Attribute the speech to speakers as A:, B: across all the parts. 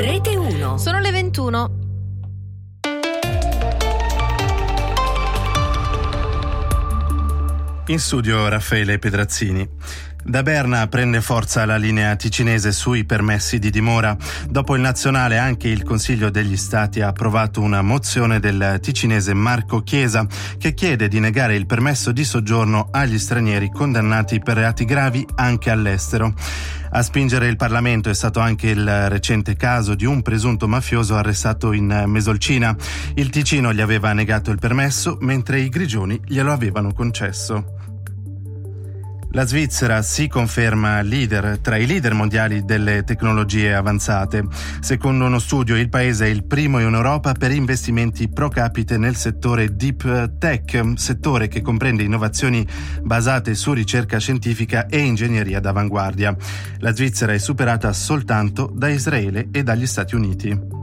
A: Rete 1.
B: Sono le 21.
C: In studio Raffaele Pedrazzini. Da Berna prende forza la linea ticinese sui permessi di dimora. Dopo il nazionale anche il Consiglio degli Stati ha approvato una mozione del ticinese Marco Chiesa che chiede di negare il permesso di soggiorno agli stranieri condannati per reati gravi anche all'estero. A spingere il Parlamento è stato anche il recente caso di un presunto mafioso arrestato in Mesolcina. Il Ticino gli aveva negato il permesso mentre i Grigioni glielo avevano concesso. La Svizzera si conferma leader tra i leader mondiali delle tecnologie avanzate. Secondo uno studio, il paese è il primo in Europa per investimenti pro capite nel settore Deep Tech, settore che comprende innovazioni basate su ricerca scientifica e ingegneria d'avanguardia. La Svizzera è superata soltanto da Israele e dagli Stati Uniti.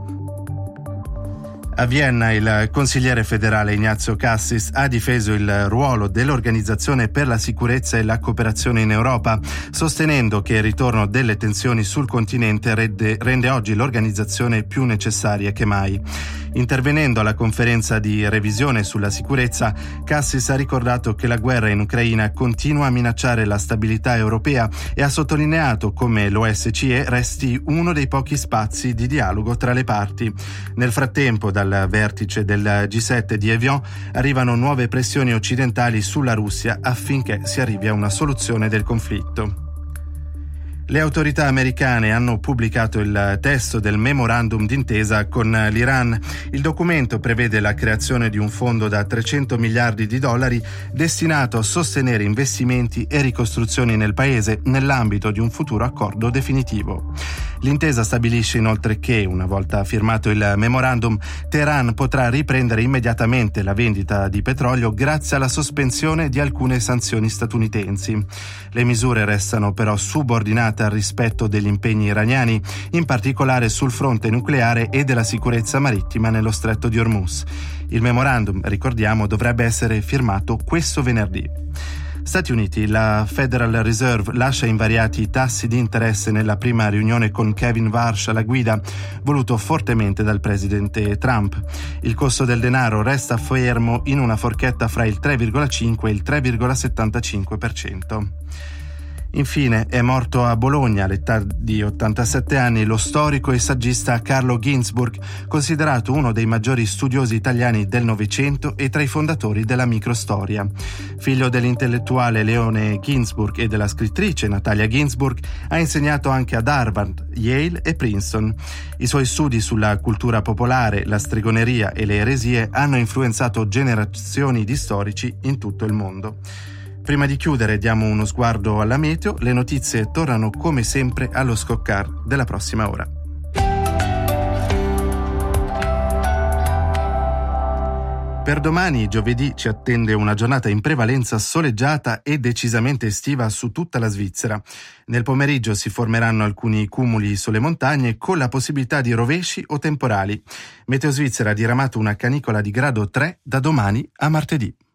C: A Vienna il consigliere federale Ignazio Cassis ha difeso il ruolo dell'Organizzazione per la sicurezza e la cooperazione in Europa, sostenendo che il ritorno delle tensioni sul continente rende oggi l'organizzazione più necessaria che mai. Intervenendo alla conferenza di revisione sulla sicurezza, Cassis ha ricordato che la guerra in Ucraina continua a minacciare la stabilità europea e ha sottolineato come l'OSCE resti uno dei pochi spazi di dialogo tra le parti. Nel frattempo, dal vertice del G7 di Evian arrivano nuove pressioni occidentali sulla Russia affinché si arrivi a una soluzione del conflitto. Le autorità americane hanno pubblicato il testo del memorandum d'intesa con l'Iran. Il documento prevede la creazione di un fondo da $300 miliardi destinato a sostenere investimenti e ricostruzioni nel paese nell'ambito di un futuro accordo definitivo. L'intesa stabilisce inoltre che, una volta firmato il memorandum, Teheran potrà riprendere immediatamente la vendita di petrolio grazie alla sospensione di alcune sanzioni statunitensi. Le misure restano però subordinate al rispetto degli impegni iraniani, in particolare sul fronte nucleare e della sicurezza marittima nello stretto di Hormuz. Il memorandum, ricordiamo, dovrebbe essere firmato questo venerdì. Stati Uniti, la Federal Reserve lascia invariati i tassi di interesse nella prima riunione con Kevin Warsh alla guida, voluto fortemente dal presidente Trump. Il costo del denaro resta fermo in una forchetta fra il 3,5 e il 3,75%. Infine è morto a Bologna all'età di 87 anni lo storico e saggista Carlo Ginzburg, considerato uno dei maggiori studiosi italiani del Novecento e tra i fondatori della microstoria. Figlio dell'intellettuale Leone Ginzburg e della scrittrice Natalia Ginzburg, ha insegnato anche ad Harvard, Yale e Princeton. I suoi studi sulla cultura popolare, la stregoneria e le eresie hanno influenzato generazioni di storici in tutto il mondo. Prima di chiudere diamo uno sguardo alla meteo, le notizie tornano come sempre allo scoccar della prossima ora. Per domani, giovedì, ci attende una giornata in prevalenza soleggiata e decisamente estiva su tutta la Svizzera. Nel pomeriggio si formeranno alcuni cumuli sulle montagne con la possibilità di rovesci o temporali. Meteo Svizzera ha diramato una canicola di grado 3 da domani a martedì.